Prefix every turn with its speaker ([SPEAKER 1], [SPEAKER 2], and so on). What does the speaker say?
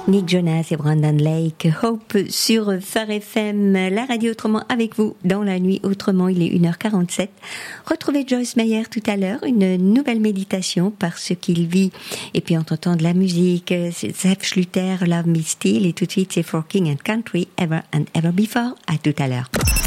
[SPEAKER 1] Nick Jonas et Brandon Lake, Hope sur Phare FM, la radio autrement avec vous dans la nuit autrement, il est 1h47. Retrouvez Joyce Meyer tout à l'heure, une nouvelle méditation par ce qu'il vit. Et puis en entendant de la musique, c'est Zev Schluter, Love Me Still, et tout de suite c'est For King and Country, Ever and Ever Before. À tout à l'heure.